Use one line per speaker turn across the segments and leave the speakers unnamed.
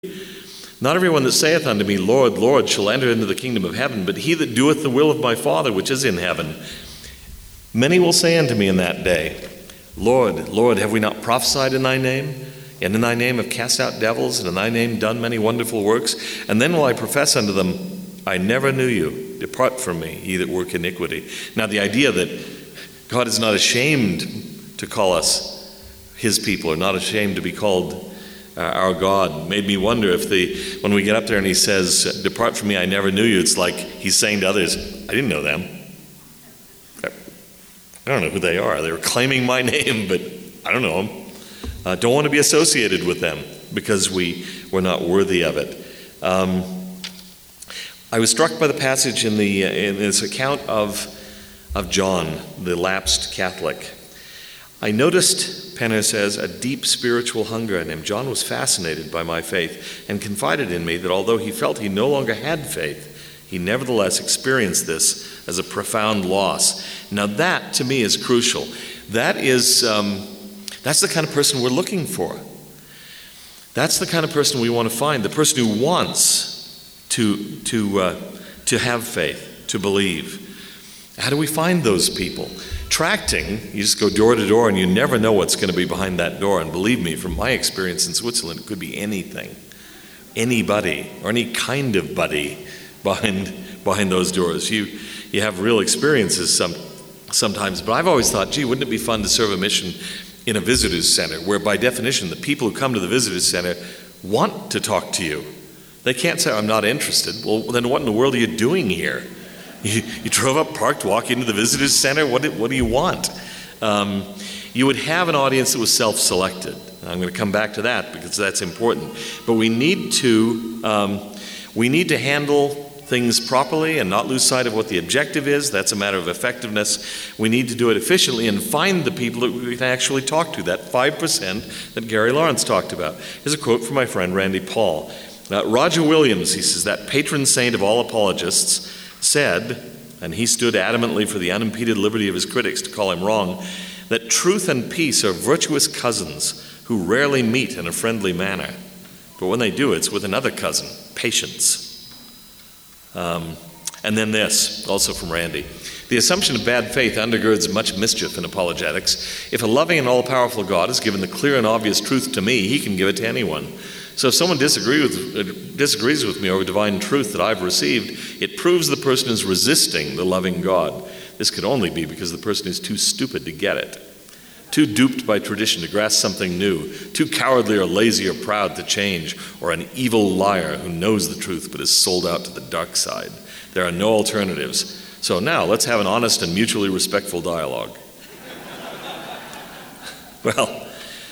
Not everyone that saith unto me, Lord, Lord, shall enter into the kingdom of heaven, but he that doeth the will of my Father which is in heaven. Many will say unto me in that day, Lord, Lord, have we not prophesied in thy name? And in thy name have cast out devils, and in thy name done many wonderful works? And then will I profess unto them, I never knew you. Depart from me, ye that work iniquity. Now the idea that God is not ashamed to call us his people, or not ashamed to be called our God, made me wonder if when we get up there and he says, depart from me, I never knew you, it's like he's saying to others, I didn't know them. I don't know who they are. They were claiming my name, but I don't know them. Don't want to be associated with them because we're not worthy of it. I was struck by the passage in this account of John, the lapsed Catholic. I noticed, Penner says, a deep spiritual hunger in him. John was fascinated by my faith and confided in me that although he felt he no longer had faith, he nevertheless experienced this as a profound loss. Now that, to me, is crucial. That's the kind of person we're looking for. That's the kind of person we want to find, the person who wants to have faith, to believe. How do we find those people? Tracting, you just go door to door and you never know what's going to be behind that door. And believe me, from my experience in Switzerland, it could be anything, anybody, or any kind of buddy behind those doors. You have real experiences sometimes, but I've always thought, gee, wouldn't it be fun to serve a mission in a visitor's center, where by definition the people who come to the visitor's center want to talk to you. They can't say, I'm not interested. Well, then what in the world are you doing here? You drove up, parked, walked into the visitor's center. What do you want? You would have an audience that was self-selected. I'm going to come back to that because that's important. But we need to handle things properly and not lose sight of what the objective is. That's a matter of effectiveness. We need to do it efficiently and find the people that we can actually talk to, that 5% that Gary Lawrence talked about. Here's a quote from my friend Randy Paul. Roger Williams, he says, that patron saint of all apologists, said, and he stood adamantly for the unimpeded liberty of his critics to call him wrong, that truth and peace are virtuous cousins who rarely meet in a friendly manner. But when they do, it's with another cousin, patience. And then this, also from Randy. The assumption of bad faith undergirds much mischief in apologetics. If a loving and all-powerful God has given the clear and obvious truth to me, he can give it to anyone. So if someone disagrees with me over divine truth that I've received, it proves the person is resisting the loving God. This could only be because the person is too stupid to get it, too duped by tradition to grasp something new, too cowardly or lazy or proud to change, or an evil liar who knows the truth but is sold out to the dark side. There are no alternatives. So now let's have an honest and mutually respectful dialogue. Well,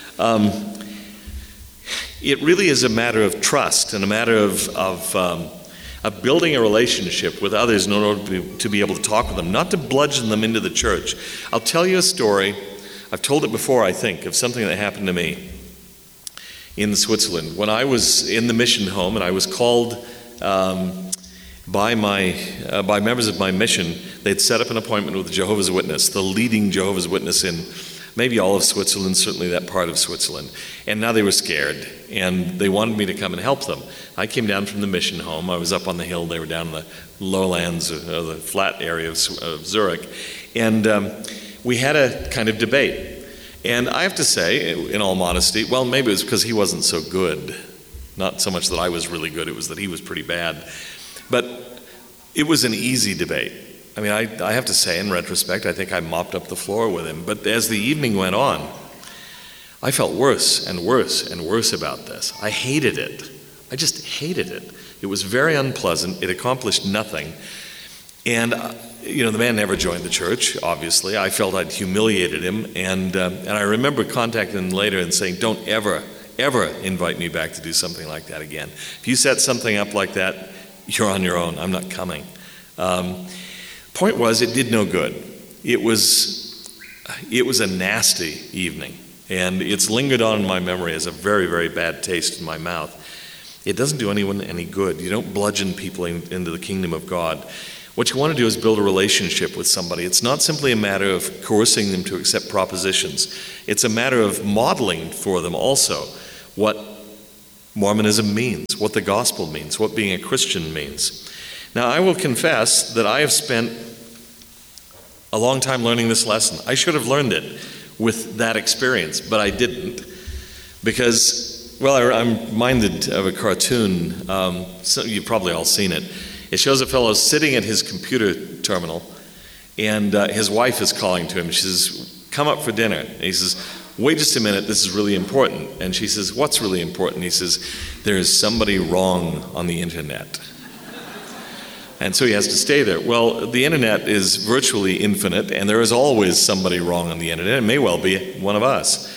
it really is a matter of trust and a matter of building a relationship with others in order to be able to talk with them, not to bludgeon them into the church. I'll tell you a story. I've told it before, I think, of something that happened to me in Switzerland. When I was in the mission home and I was called by members of my mission, they'd set up an appointment with a Jehovah's Witness, the leading Jehovah's Witness in maybe all of Switzerland, certainly that part of Switzerland. And now they were scared, and they wanted me to come and help them. I came down from the mission home. I was up on the hill. They were down in the lowlands, the flat area of Zurich. And we had a kind of debate. And I have to say, in all modesty, well, maybe it was because he wasn't so good. Not so much that I was really good, it was that he was pretty bad. But it was an easy debate. I mean, I have to say, in retrospect, I think I mopped up the floor with him. But as the evening went on, I felt worse and worse and worse about this. I hated it. I just hated it. It was very unpleasant. It accomplished nothing. And, the man never joined the church, obviously. I felt I'd humiliated him. And I remember contacting him later and saying, don't ever invite me back to do something like that again. If you set something up like that, you're on your own. I'm not coming. Point was, it did no good. It was a nasty evening, and it's lingered on in my memory as a very, very bad taste in my mouth. It doesn't do anyone any good. You don't bludgeon people into the kingdom of God. What you want to do is build a relationship with somebody. It's not simply a matter of coercing them to accept propositions. It's a matter of modeling for them also what Mormonism means, what the gospel means, what being a Christian means. Now, I will confess that I have spent a long time learning this lesson. I should have learned it with that experience, but I didn't. Because, well, I'm reminded of a cartoon. So you've probably all seen it. It shows a fellow sitting at his computer terminal, and his wife is calling to him. She says, "Come up for dinner." And he says, "Wait just a minute, this is really important." And she says, "What's really important?" He says, "There is somebody wrong on the internet." And so he has to stay there. Well, the internet is virtually infinite, and there is always somebody wrong on the internet. It may well be one of us.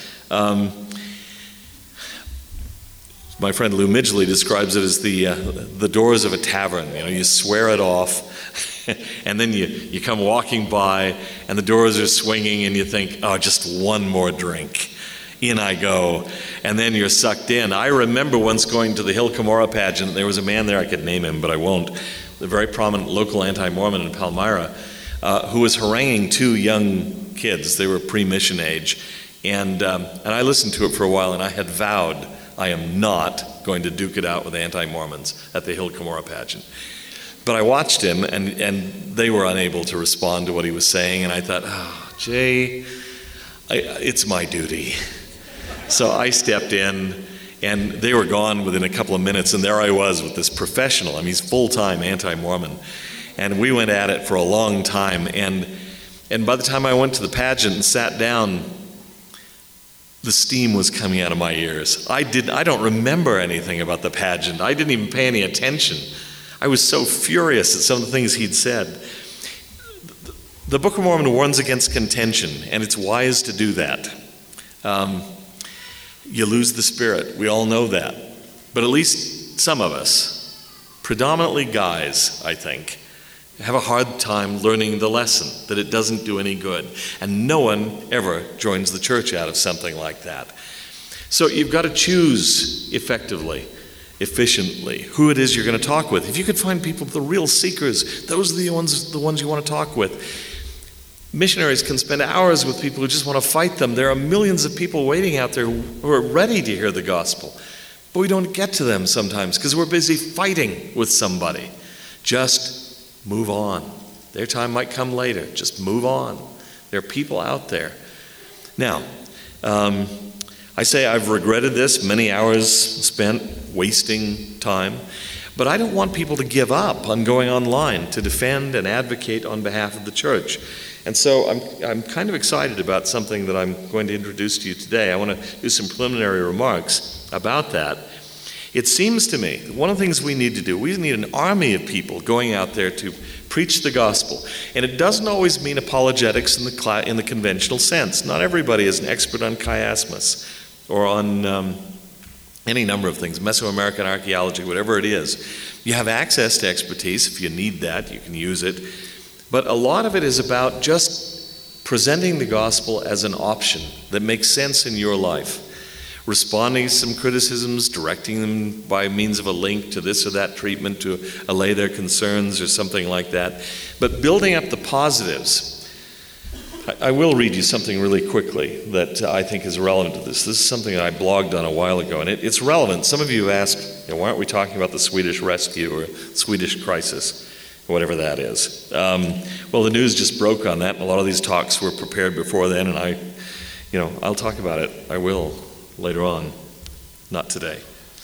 My friend Lou Midgley describes it as the doors of a tavern. You know, you swear it off, and then you come walking by, and the doors are swinging, and you think, "Oh, just one more drink." In I go, and then you're sucked in. I remember once going to the Hill Cumorah pageant. There was a man there, I could name him, but I won't, a very prominent local anti-Mormon in Palmyra, who was haranguing two young kids. They were pre-mission age, and I listened to it for a while, and I had vowed I am not going to duke it out with anti-Mormons at the Hill Cumorah pageant. But I watched him, and they were unable to respond to what he was saying, and I thought, "Oh, Jay, it's my duty." So I stepped in, and they were gone within a couple of minutes, and there I was with this professional. I mean, he's full-time anti-Mormon. And we went at it for a long time, and by the time I went to the pageant and sat down, the steam was coming out of my ears. I don't remember anything about the pageant. I didn't even pay any attention. I was so furious at some of the things he'd said. The Book of Mormon warns against contention, and it's wise to do that. You lose the spirit. We all know that. But at least some of us, predominantly guys, I think, have a hard time learning the lesson, that it doesn't do any good. And no one ever joins the church out of something like that. So you've got to choose effectively, efficiently, who it is you're going to talk with. If you could find people, the real seekers, those are the ones you want to talk with. Missionaries can spend hours with people who just want to fight them. There are millions of people waiting out there who are ready to hear the gospel. But we don't get to them sometimes because we're busy fighting with somebody. Just move on. Their time might come later. Just move on. There are people out there. Now, I say I've regretted this, many hours spent wasting time, but I don't want people to give up on going online to defend and advocate on behalf of the church. And so I'm kind of excited about something that I'm going to introduce to you today. I want to do some preliminary remarks about that. It seems to me that one of the things we need to do, we need an army of people going out there to preach the gospel. And it doesn't always mean apologetics in the conventional sense. Not everybody is an expert on chiasmus or on any number of things, Mesoamerican archaeology, whatever it is. You have access to expertise. If you need that, you can use it. But a lot of it is about just presenting the gospel as an option that makes sense in your life. Responding to some criticisms, directing them by means of a link to this or that treatment to allay their concerns or something like that. But building up the positives. I will read you something really quickly that I think is relevant to this. This is something that I blogged on a while ago, and it's relevant. Some of you have asked, why aren't we talking about the Swedish rescue or Swedish crisis, or whatever that is? Well, the news just broke on that, and a lot of these talks were prepared before then, and I'll talk about it. I will later on, not today.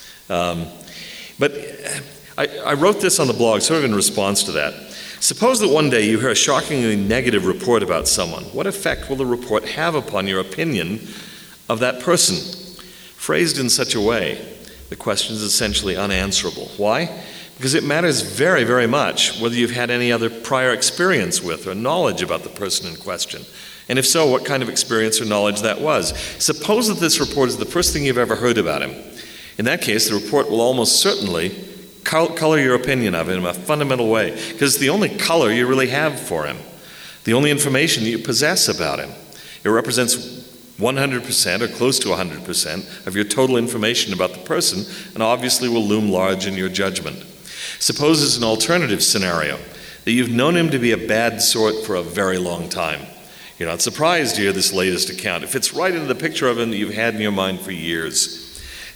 But I wrote this on the blog sort of in response to that. Suppose that one day you hear a shockingly negative report about someone. What effect will the report have upon your opinion of that person? Phrased in such a way, the question is essentially unanswerable. Why? Because it matters very, very much whether you've had any other prior experience with or knowledge about the person in question. And if so, what kind of experience or knowledge that was. Suppose that this report is the first thing you've ever heard about him. In that case, the report will almost certainly color your opinion of him in a fundamental way, because it's the only color you really have for him, the only information that you possess about him. It represents 100% or close to 100% of your total information about the person, and obviously will loom large in your judgment. Suppose it's an alternative scenario, that you've known him to be a bad sort for a very long time. You're not surprised to hear this latest account. It fits right into the picture of him that you've had in your mind for years.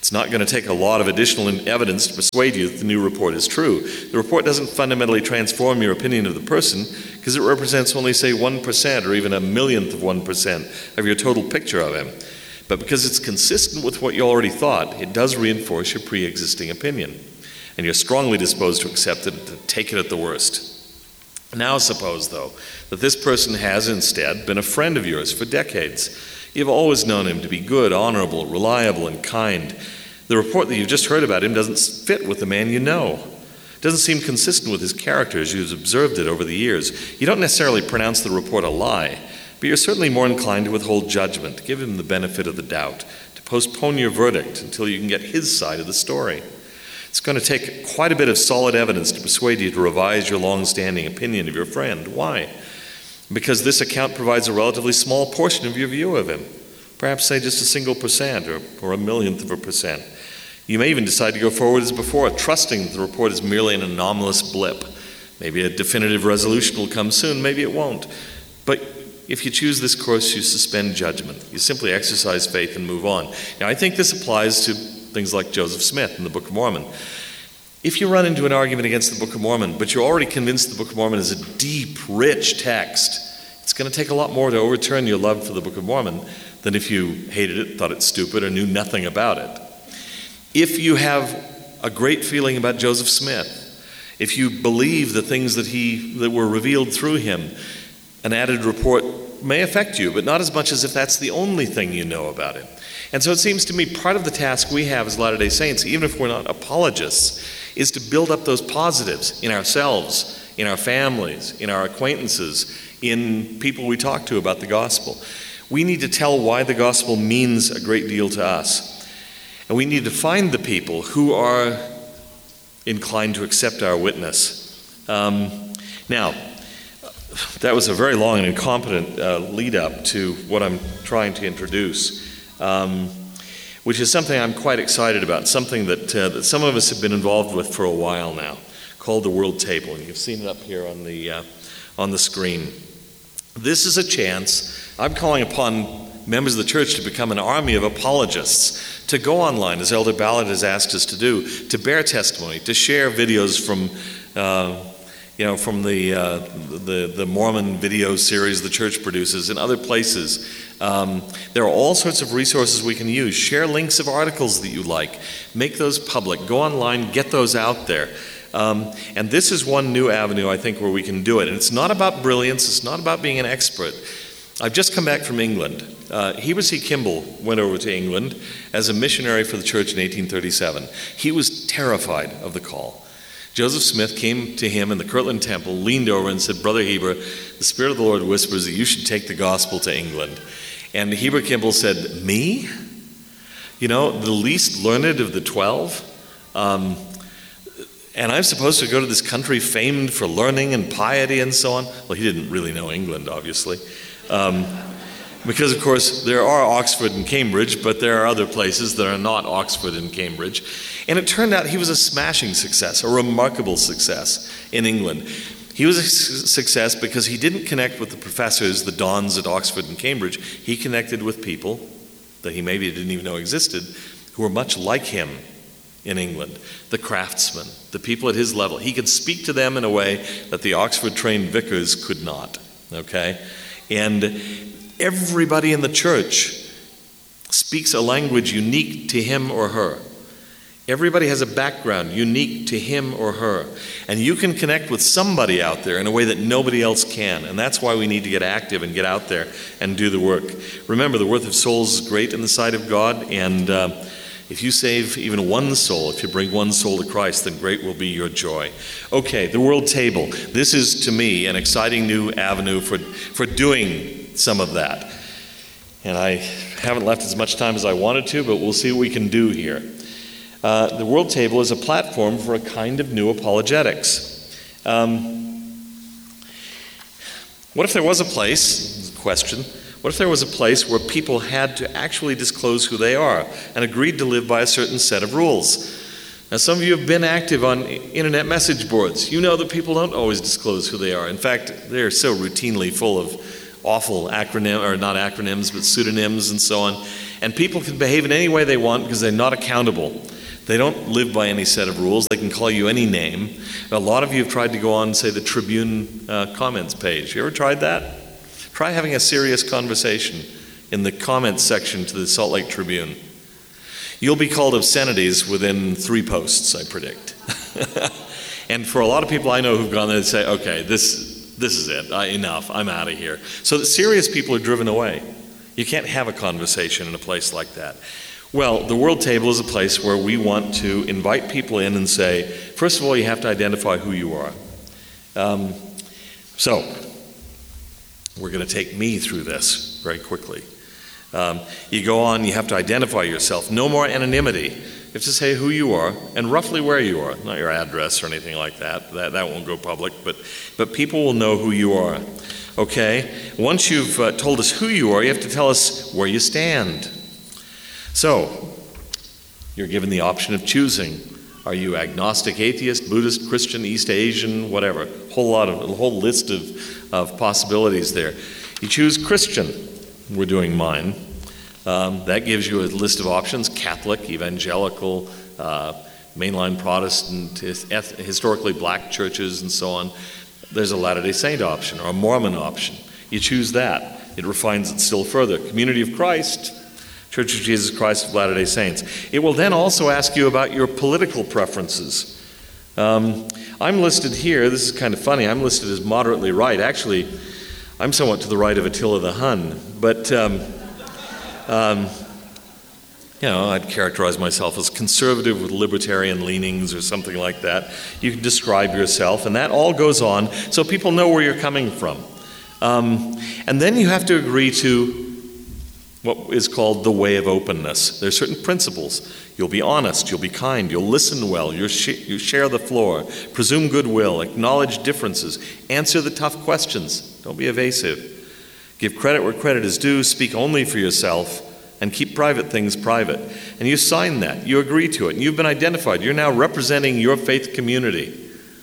It's not going to take a lot of additional evidence to persuade you that the new report is true. The report doesn't fundamentally transform your opinion of the person because it represents only, say, 1% or even a millionth of 1% of your total picture of him. But because it's consistent with what you already thought, it does reinforce your pre-existing opinion. And you're strongly disposed to accept it, to take it at the worst. Now suppose, though, that this person has instead been a friend of yours for decades. You've always known him to be good, honorable, reliable, and kind. The report that you've just heard about him doesn't fit with the man you know. It doesn't seem consistent with his character as you've observed it over the years. You don't necessarily pronounce the report a lie, but you're certainly more inclined to withhold judgment, to give him the benefit of the doubt, to postpone your verdict until you can get his side of the story. It's going to take quite a bit of solid evidence to persuade you to revise your long-standing opinion of your friend. Why? Because this account provides a relatively small portion of your view of him. Perhaps say just a single percent or a millionth of a percent. You may even decide to go forward as before, trusting that the report is merely an anomalous blip. Maybe a definitive resolution will come soon, maybe it won't. But if you choose this course, you suspend judgment. You simply exercise faith and move on. Now, I think this applies to things like Joseph Smith in the Book of Mormon. If you run into an argument against the Book of Mormon, but you're already convinced the Book of Mormon is a deep, rich text, it's going to take a lot more to overturn your love for the Book of Mormon than if you hated it, thought it stupid, or knew nothing about it. If you have a great feeling about Joseph Smith, if you believe the things that were revealed through him, an added report may affect you, but not as much as if that's the only thing you know about him. And so it seems to me part of the task we have as Latter-day Saints, even if we're not apologists, is to build up those positives in ourselves, in our families, in our acquaintances, in people we talk to about the gospel. We need to tell why the gospel means a great deal to us. And we need to find the people who are inclined to accept our witness. Now, that was a very long and incompetent lead up to what I'm trying to introduce, which is something I'm quite excited about, something that some of us have been involved with for a while now, called the World Table. And you've seen it up here on the screen. This is a chance. I'm calling upon members of the church to become an army of apologists, to go online, as Elder Ballard has asked us to do, to bear testimony, to share videos from the Mormon video series the church produces and other places. There are all sorts of resources we can use. Share links of articles that you like. Make those public. Go online, get those out there. And this is one new avenue, I think, where we can do it. And it's not about brilliance. It's not about being an expert. I've just come back from England. Heber C. Kimball went over to England as a missionary for the church in 1837. He was terrified of the call. Joseph Smith came to him in the Kirtland Temple, leaned over and said, "Brother Heber, the Spirit of the Lord whispers that you should take the gospel to England." And Heber Kimball said, "Me? You know, the least learned of the 12? And I'm supposed to go to this country famed for learning and piety and so on?" Well, he didn't really know England, obviously. Because, of course, there are Oxford and Cambridge, but there are other places that are not Oxford and Cambridge. And it turned out he was a smashing success, a remarkable success in England. He was a success because he didn't connect with the professors, the dons at Oxford and Cambridge. He connected with people that he maybe didn't even know existed, who were much like him in England, the craftsmen, the people at his level. He could speak to them in a way that the Oxford-trained vicars could not, okay? And everybody in the church speaks a language unique to him or her. Everybody has a background unique to him or her. And you can connect with somebody out there in a way that nobody else can. And that's why we need to get active and get out there and do the work. Remember, the worth of souls is great in the sight of God. And if you save even one soul, if you bring one soul to Christ, then great will be your joy. Okay, the World Table. This is, to me, an exciting new avenue for doing some of that. And I haven't left as much time as I wanted to, but we'll see what we can do here. The World Table is a platform for a kind of new apologetics. What if there was a place, question, what if there was a place where people had to actually disclose who they are and agreed to live by a certain set of rules? Now, some of you have been active on internet message boards. You know that people don't always disclose who they are. In fact, they're so routinely full of awful not acronyms, but pseudonyms and so on. And people can behave in any way they want because they're not accountable. They don't live by any set of rules. They can call you any name. A lot of you have tried to go on, say, the Tribune comments page. You ever tried that? Try having a serious conversation in the comments section to the Salt Lake Tribune. You'll be called obscenities within 3 posts, I predict. And for a lot of people I know who've gone there and say, okay, this is it, enough, I'm out of here. So that serious people are driven away. You can't have a conversation in a place like that. Well, the World Table is a place where we want to invite people in and say, first of all, you have to identify who you are. So, we're going to take me through this very quickly. You go on, you have to identify yourself. No more anonymity. You have to say who you are and roughly where you are. Not your address or anything like that. That won't go public, but people will know who you are. Okay? Once you've told us who you are, you have to tell us where you stand. So, you're given the option of choosing. Are you agnostic, atheist, Buddhist, Christian, East Asian, whatever? A whole list of possibilities there. You choose Christian. We're doing mine. That gives you a list of options: Catholic, evangelical, mainline Protestant, historically black churches, and so on. There's a Latter-day Saint option or a Mormon option. You choose that. It refines it still further. Community of Christ, Church of Jesus Christ of Latter-day Saints. It will then also ask you about your political preferences. I'm listed here, this is kind of funny, I'm listed as moderately right. Actually, I'm somewhat to the right of Attila the Hun, but I'd characterize myself as conservative with libertarian leanings or something like that. You can describe yourself, and that all goes on so people know where you're coming from. And then you have to agree to what is called the way of openness. There are certain principles. You'll be honest, you'll be kind, you'll listen well, you share the floor, presume goodwill, acknowledge differences, answer the tough questions, don't be evasive, give credit where credit is due, speak only for yourself, and keep private things private. And you sign that, you agree to it, and you've been identified. You're now representing your faith community.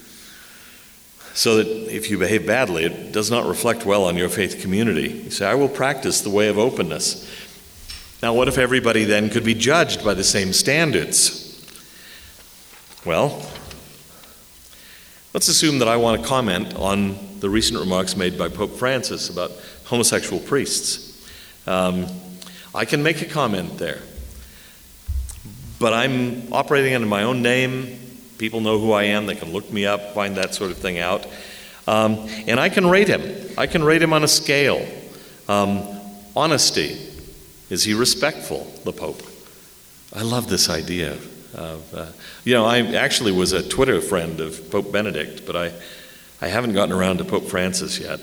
So that if you behave badly, it does not reflect well on your faith community. You say, I will practice the way of openness. Now, what if everybody then could be judged by the same standards? Well, let's assume that I want to comment on the recent remarks made by Pope Francis about homosexual priests. I can make a comment there. But I'm operating under my own name. People know who I am. They can look me up, find that sort of thing out. And I can rate him. I can rate him on a scale. Honesty. Is he respectful, the Pope? I love this idea. I actually was a Twitter friend of Pope Benedict, but I haven't gotten around to Pope Francis yet.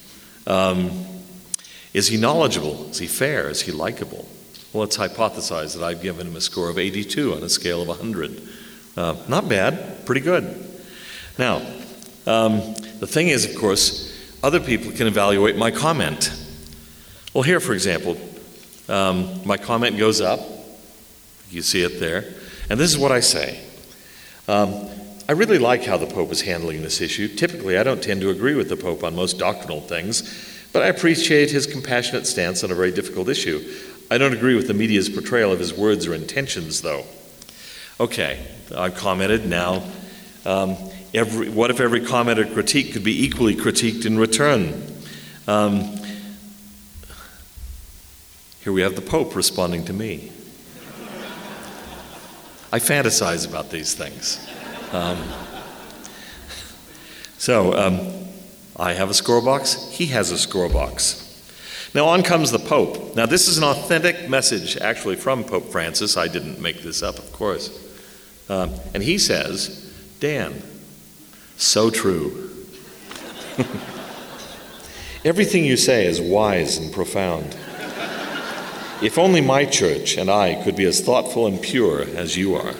Is he knowledgeable? Is he fair? Is he likable? Well, let's hypothesize that I've given him a score of 82 on a scale of 100. Not bad, pretty good. Now, the thing is, of course, other people can evaluate my comment. Well, here, for example, my comment goes up. You see it there. And this is what I say. I really like how the Pope is handling this issue. Typically, I don't tend to agree with the Pope on most doctrinal things, but I appreciate his compassionate stance on a very difficult issue. I don't agree with the media's portrayal of his words or intentions, though. Okay, I've commented now. What if every comment or critique could be equally critiqued in return? Here we have the Pope responding to me. I fantasize about these things. I have a score box. He has a score box. Now on comes the Pope. Now this is an authentic message actually from Pope Francis. I didn't make this up, of course. And he says, Dan, so true. Everything you say is wise and profound. If only my church and I could be as thoughtful and pure as you are.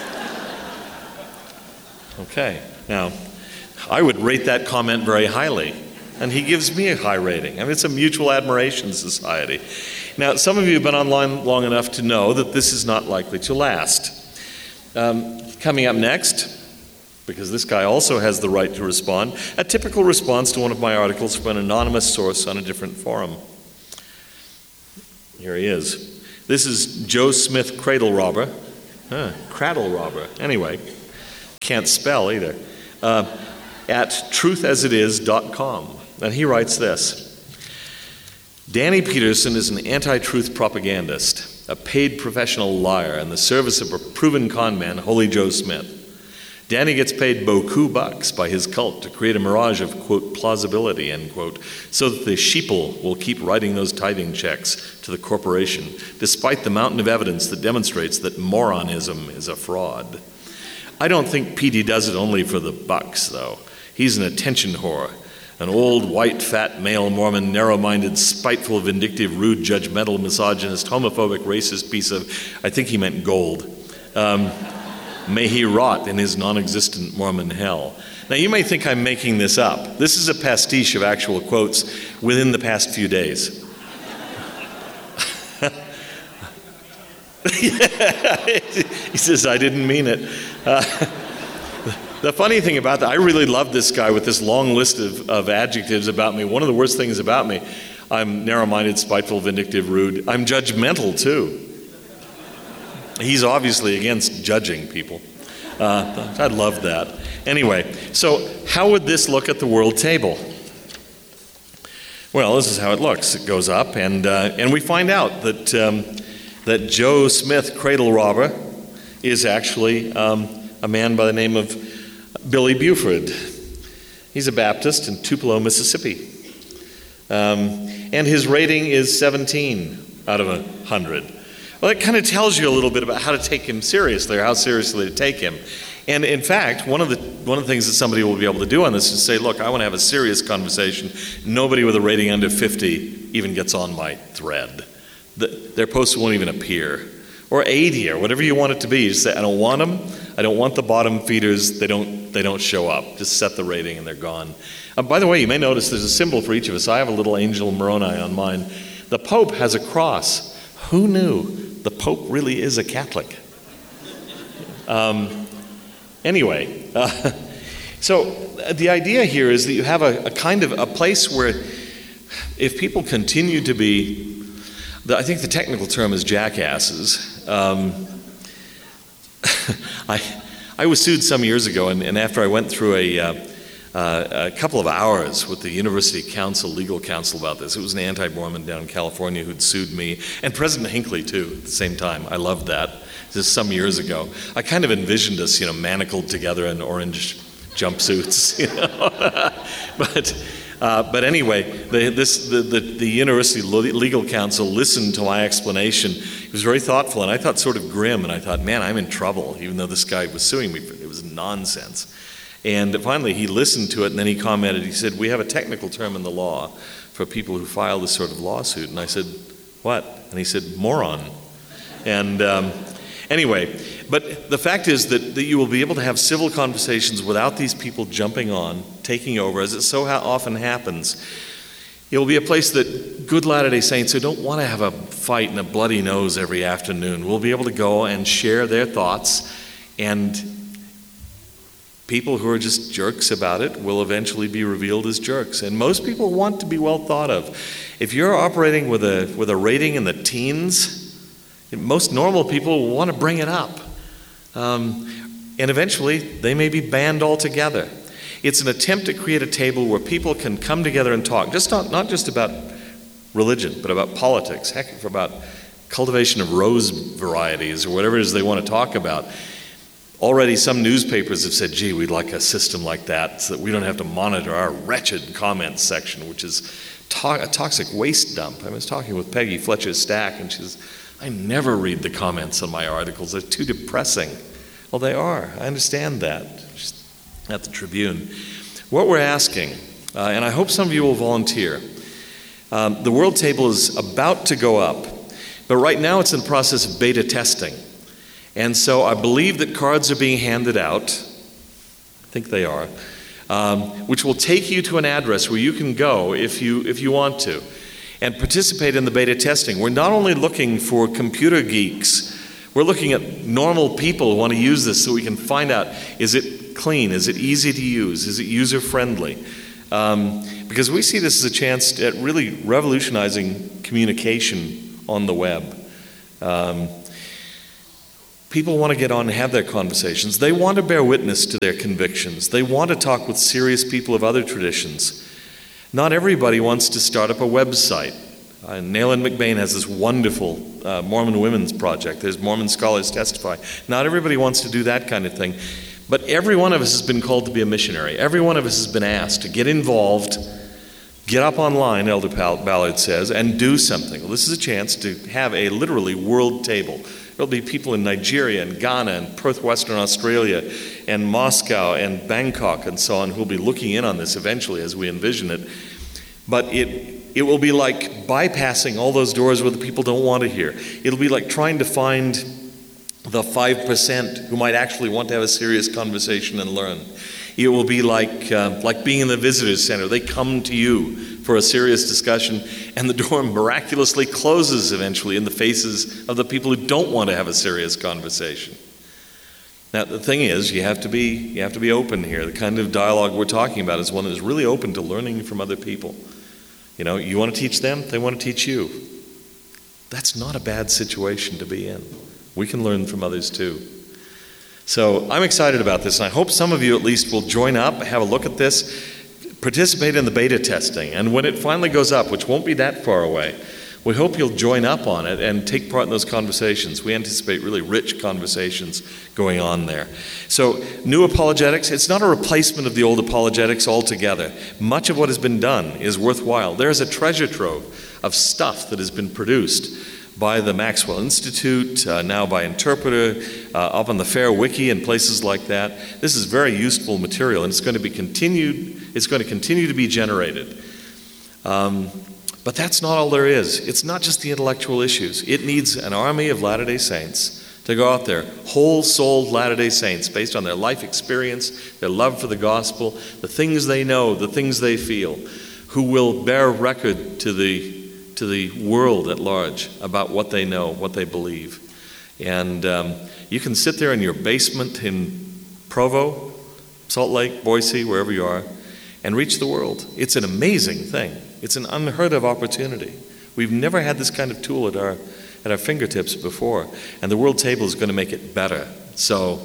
Okay, now, I would rate that comment very highly, and he gives me a high rating. I mean, it's a mutual admiration society. Now, some of you have been online long enough to know that this is not likely to last. Coming up next, because this guy also has the right to respond, a typical response to one of my articles from an anonymous source on a different forum. Here he is. This is Joe Smith Cradle Robber. Cradle Robber. Anyway, can't spell either. At truthasit.com. And he writes this. Danny Peterson is an anti-truth propagandist, a paid professional liar in the service of a proven con man, Holy Joe Smith. Danny gets paid beaucoup bucks by his cult to create a mirage of, quote, plausibility, end quote, so that the sheeple will keep writing those tithing checks to the corporation, despite the mountain of evidence that demonstrates that moronism is a fraud. I don't think PD does it only for the bucks, though. He's an attention whore, an old, white, fat, male Mormon, narrow-minded, spiteful, vindictive, rude, judgmental, misogynist, homophobic, racist piece of, I think he meant gold. May he rot in his non-existent Mormon hell. Now, you may think I'm making this up. This is a pastiche of actual quotes within the past few days. He says, I didn't mean it. The funny thing about that, I really love this guy with this long list of adjectives about me. One of the worst things about me, I'm narrow-minded, spiteful, vindictive, rude. I'm judgmental, too. He's obviously against judging people. I love that. Anyway, so how would this look at the world table? Well, this is how it looks. It goes up, and we find out that Joe Smith, Cradle Robber, is actually a man by the name of Billy Buford. He's a Baptist in Tupelo, Mississippi. And his rating is 17 out of 100. Well, that kind of tells you a little bit about how to take him seriously, or how seriously to take him. And in fact, one of the things that somebody will be able to do on this is say, look, I want to have a serious conversation. Nobody with a rating under 50 even gets on my thread. Their posts won't even appear. Or 80, or whatever you want it to be. You just say, I don't want them. I don't want the bottom feeders. They don't show up. Just set the rating and they're gone. By the way, you may notice there's a symbol for each of us. I have a little angel Moroni on mine. The Pope has a cross. Who knew? The Pope really is a Catholic. Anyway, so the idea here is that you have a kind of a place where if people continue to be, I think the technical term is jackasses. I was sued some years ago, and after I went through a couple of hours with the University Council, legal counsel about this. It was an anti-Mormon down in California who'd sued me, and President Hinckley too at the same time. I loved that. This is some years ago. I kind of envisioned us, manacled together in orange jumpsuits, But anyway, the University Legal Counsel listened to my explanation. He was very thoughtful, and I thought sort of grim, and I thought, man, I'm in trouble, even though this guy was suing me. It was nonsense. And finally, he listened to it, and then he commented, he said, we have a technical term in the law for people who file this sort of lawsuit. And I said, what? And he said, moron. And anyway, but the fact is that you will be able to have civil conversations without these people jumping on, taking over, as it so often happens. It will be a place that good Latter-day Saints who don't want to have a fight and a bloody nose every afternoon will be able to go and share their thoughts, and people who are just jerks about it will eventually be revealed as jerks. And most people want to be well thought of. If you're operating with a rating in the teens, most normal people will want to bring it up. And eventually, they may be banned altogether. It's an attempt to create a table where people can come together and talk, not just about religion, but about politics, heck, about cultivation of rose varieties or whatever it is they want to talk about. Already some newspapers have said, gee, we'd like a system like that so that we don't have to monitor our wretched comments section, which is a toxic waste dump. I was talking with Peggy Fletcher-Stack, and she says, I never read the comments on my articles. They're too depressing. Well, they are. I understand that. Just at the Tribune. What we're asking, and I hope some of you will volunteer, the World Table is about to go up, but right now it's in the process of beta testing. And so I believe that cards are being handed out, I think they are, which will take you to an address where you can go if you want to and participate in the beta testing. We're not only looking for computer geeks, we're looking at normal people who want to use this so we can find out, is it clean, is it easy to use, is it user-friendly? Because we see this as a chance at really revolutionizing communication on the web. People want to get on and have their conversations. They want to bear witness to their convictions. They want to talk with serious people of other traditions. Not everybody wants to start up a website. Nayland McBain has this wonderful Mormon Women's Project. There's Mormon scholars testify. Not everybody wants to do that kind of thing. But every one of us has been called to be a missionary. Every one of us has been asked to get involved, get up online, Elder Ballard says, and do something. Well, this is a chance to have a literally world table. There'll be people in Nigeria and Ghana and Perth, Western Australia and Moscow and Bangkok and so on who'll be looking in on this eventually as we envision it. But it will be like bypassing all those doors where the people don't want to hear. It'll be like trying to find the 5% who might actually want to have a serious conversation and learn. It will be like being in the visitors center. They come to you for a serious discussion, and the door miraculously closes eventually in the faces of the people who don't want to have a serious conversation. Now, the thing is, you have to be open here. The kind of dialogue we're talking about is one that is really open to learning from other people. You know, you want to teach them, they want to teach you. That's not a bad situation to be in. We can learn from others too. So I'm excited about this, and I hope some of you at least will join up, have a look at this, participate in the beta testing, and when it finally goes up, which won't be that far away, we hope you'll join up on it and take part in those conversations. We anticipate really rich conversations going on there. So, new apologetics, it's not a replacement of the old apologetics altogether. Much of what has been done is worthwhile. There is a treasure trove of stuff that has been produced by the Maxwell Institute, now by Interpreter, up on the Fair Wiki and places like that. This is very useful material, and it's going to continue to be generated. But that's not all there is. It's not just the intellectual issues. It needs an army of Latter-day Saints to go out there, whole-souled Latter-day Saints, based on their life experience, their love for the gospel, the things they know, the things they feel, who will bear record to the world at large about what they know, what they believe. And you can sit there in your basement in Provo, Salt Lake, Boise, wherever you are, and reach the world. It's an amazing thing. It's an unheard of opportunity. We've never had this kind of tool at our fingertips before, and the World Table is going to make it better. So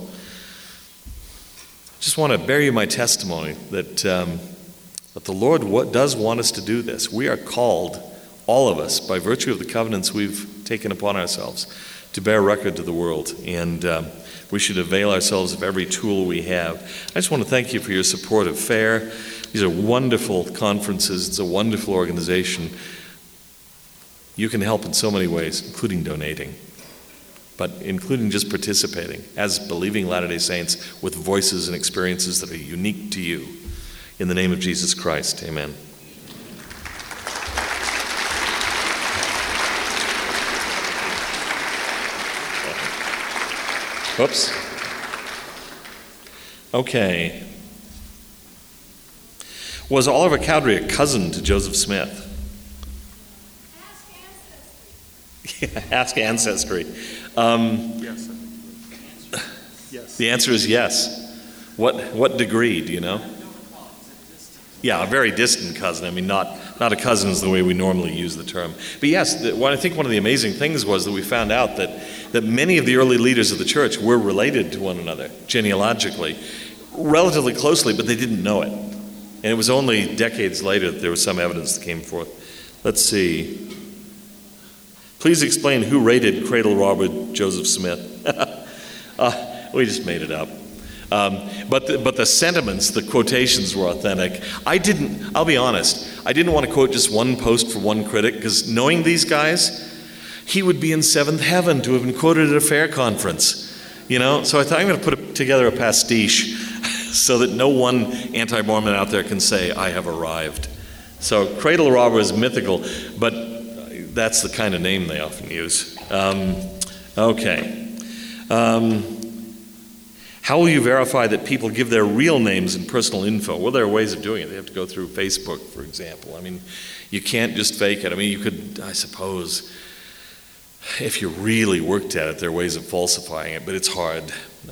I just want to bear you my testimony that the Lord does want us to do this. We are called, all of us, by virtue of the covenants we've taken upon ourselves, to bear record to the world, and we should avail ourselves of every tool we have. I just want to thank you for your support of FAIR. These are wonderful conferences. It's a wonderful organization. You can help in so many ways, including donating, but including just participating as believing Latter-day Saints with voices and experiences that are unique to you. In the name of Jesus Christ, amen. Whoops. Okay. Was Oliver Cowdery a cousin to Joseph Smith? Ask Ancestry.
Yes. Yes.
The answer is yes. What degree, do you know? Yeah, a very distant cousin. I mean, not a cousin is the way we normally use the term. But yes, I think one of the amazing things was that we found out that many of the early leaders of the church were related to one another, genealogically, relatively closely, but they didn't know it. And it was only decades later that there was some evidence that came forth. Let's see. Please explain who raided cradle robber Joseph Smith. We just made it up. But the sentiments, the quotations were authentic. I'll be honest, I didn't want to quote just one post for one critic, because knowing these guys, he would be in seventh heaven to have been quoted at a fair conference. So I thought I'm going to put together a pastiche so that no one anti-Mormon out there can say, I have arrived. So cradle robber is mythical, but that's the kind of name they often use. Okay. How will you verify that people give their real names and personal info? Well, there are ways of doing it. They have to go through Facebook, for example. I mean, you can't just fake it. I mean, you could, I suppose, if you really worked at it, there are ways of falsifying it, but it's hard.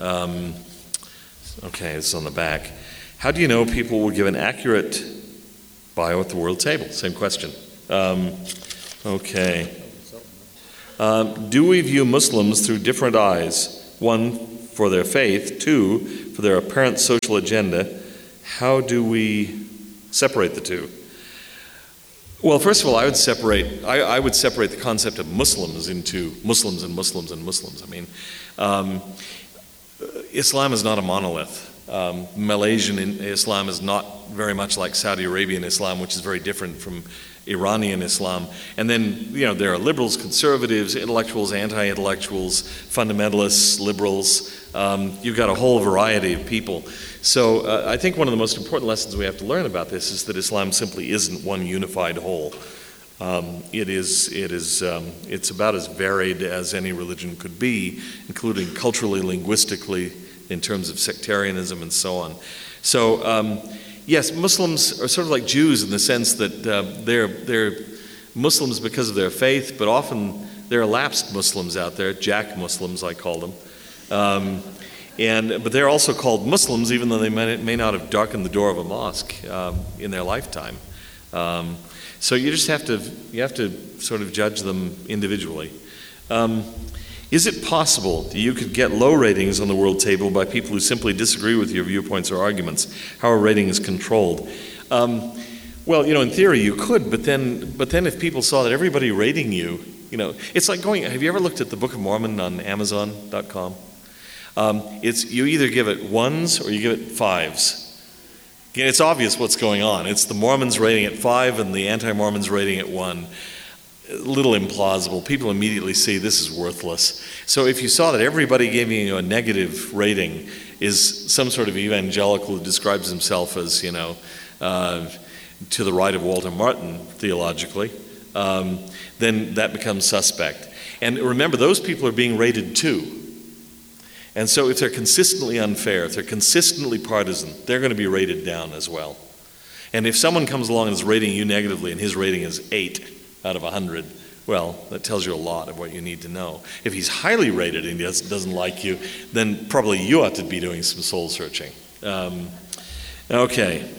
Okay, this is on the back. How do you know people will give an accurate bio at the World Table? Same question. Okay. Do we view Muslims through different eyes? One, for their faith. Two, for their apparent social agenda. How do we separate the two? Well, first of all, I would separate the concept of Muslims into Muslims and Muslims and Muslims. I mean, Islam is not a monolith. Malaysian Islam is not very much like Saudi Arabian Islam, which is very different from Iranian Islam. And then, there are liberals, conservatives, intellectuals, anti-intellectuals, fundamentalists, liberals. You've got a whole variety of people. So I think one of the most important lessons we have to learn about this is that Islam simply isn't one unified whole. It's about as varied as any religion could be, including culturally, linguistically, in terms of sectarianism and so on. So, yes, Muslims are sort of like Jews in the sense that they're Muslims because of their faith, but often there are lapsed Muslims out there, Jack Muslims, I call them. But they're also called Muslims, even though they may not have darkened the door of a mosque in their lifetime. So you just have to sort of judge them individually. Is it possible that you could get low ratings on the world table by people who simply disagree with your viewpoints or arguments? How are ratings controlled? Well, in theory you could, but then if people saw that everybody rating you, it's like have you ever looked at the Book of Mormon on Amazon.com? You either give it ones or you give it fives. Again, it's obvious what's going on. It's the Mormons rating it 5 and the anti-Mormons rating it 1. A little implausible. People immediately see this is worthless. So if you saw that everybody giving you a negative rating is some sort of evangelical who describes himself as, to the right of Walter Martin theologically, then that becomes suspect. And remember, those people are being rated too. And so if they're consistently unfair, if they're consistently partisan, they're going to be rated down as well. And if someone comes along and is rating you negatively and his rating is 8 out of 100, well, that tells you a lot of what you need to know. If he's highly rated and he doesn't like you, then probably you ought to be doing some soul searching. Okay.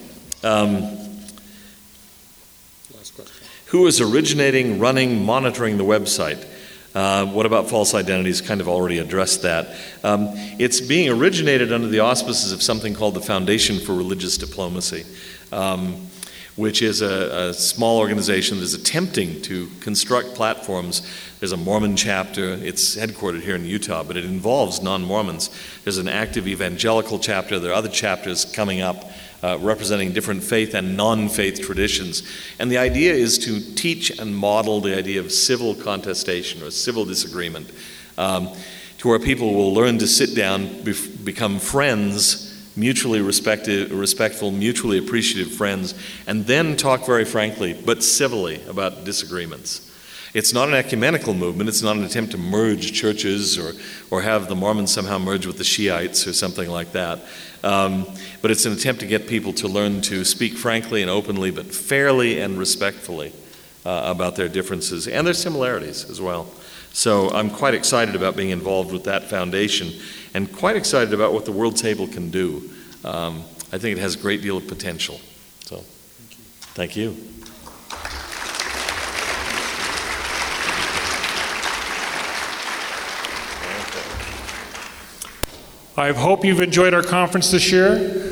Last question.
Who is originating, running, monitoring the website? What about false identities? Kind of already addressed that. It's being originated under the auspices of something called the Foundation for Religious Diplomacy, which is a small organization that is attempting to construct platforms. There's a Mormon chapter. It's headquartered here in Utah, but it involves non-Mormons. There's an active evangelical chapter. There are other chapters coming up representing different faith and non-faith traditions. And the idea is to teach and model the idea of civil contestation or civil disagreement, to where people will learn to sit down, become friends, mutually respectful, mutually appreciative friends, and then talk very frankly, but civilly, about disagreements. It's not an ecumenical movement. It's not an attempt to merge churches or have the Mormons somehow merge with the Shiites or something like that. But it's an attempt to get people to learn to speak frankly and openly, but fairly and respectfully about their differences and their similarities as well. So I'm quite excited about being involved with that foundation and quite excited about what the World Table can do. I think it has a great deal of potential. So, thank you.
I hope you've enjoyed our conference this year.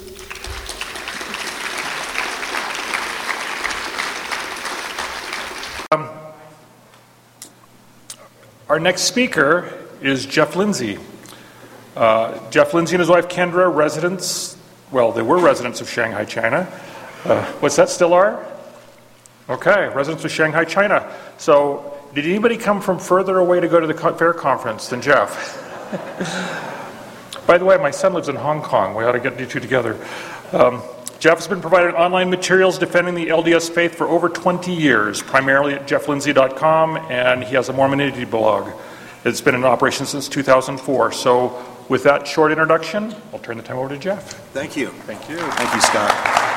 Our next speaker is Jeff Lindsay. Jeff Lindsay and his wife Kendra, they were residents of Shanghai, China. What's that, still are? Okay, residents of Shanghai, China. So, did anybody come from further away to go to the fair conference than Jeff? By the way, my son lives in Hong Kong. We ought to get you two together. Jeff has been providing online materials defending the LDS faith for over 20 years, primarily at jefflindsay.com, and he has a Mormonity blog. It's been in operation since 2004. So with that short introduction, I'll turn the time over to Jeff.
Thank you.
Thank you.
Thank you, Scott.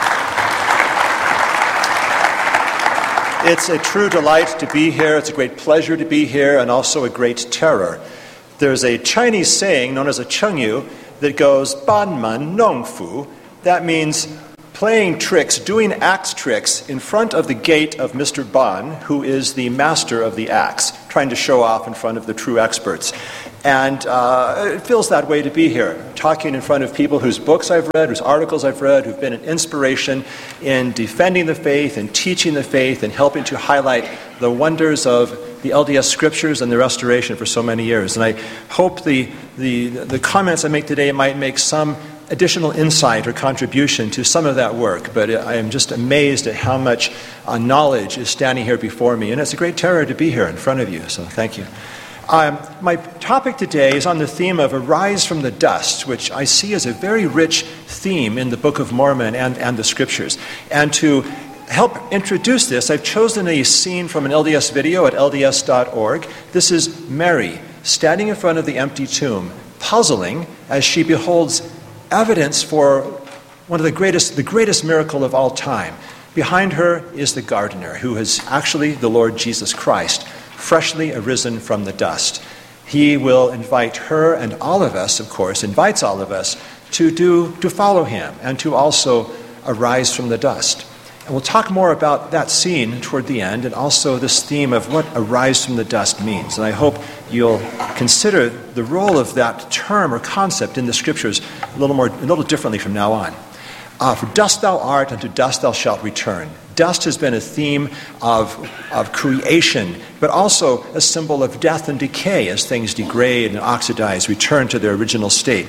It's a true delight to be here. It's a great pleasure to be here, and also a great terror. There's a Chinese saying known as a chengyu that goes, "Ban man nong fu." That means playing tricks, doing axe tricks in front of the gate of Mr. Bond, who is the master of the axe, trying to show off in front of the true experts. And it feels that way to be here, talking in front of people whose books I've read, whose articles I've read, who've been an inspiration in defending the faith and teaching the faith and helping to highlight the wonders of the LDS Scriptures and the Restoration for so many years. And I hope the comments I make today might make some additional insight or contribution to some of that work. But I am just amazed at how much knowledge is standing here before me. And it's a great terror to be here in front of you. So thank you. My topic today is on the theme of Arise from the Dust, which I see as a very rich theme in the Book of Mormon and the Scriptures. And to help introduce this, I've chosen a scene from an LDS video at lds.org. This is Mary standing in front of the empty tomb, puzzling as she beholds evidence for one of the greatest miracle of all time. Behind her is the gardener, who is actually the Lord Jesus Christ, freshly arisen from the dust. He will invite her and all of us, of course, invites all of us to follow him and to also arise from the dust. And we'll talk more about that scene toward the end, and also this theme of what arise from the dust means. And I hope you'll consider the role of that term or concept in the Scriptures a little differently from now on. For dust thou art, and to dust thou shalt return. Dust has been a theme of creation, but also a symbol of death and decay as things degrade and oxidize, return to their original state.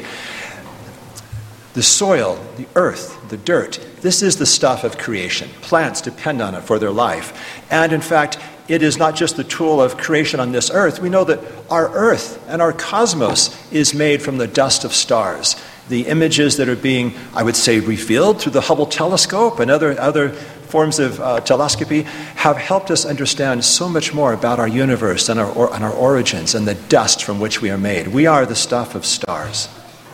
The soil, the earth, the dirt, this is the stuff of creation. Plants depend on it for their life. And in fact, it is not just the tool of creation on this earth. We know that our earth and our cosmos is made from the dust of stars. The images that are being, I would say, revealed through the Hubble telescope and other forms of telescopy have helped us understand so much more about our universe and our origins and the dust from which we are made. We are the stuff of stars.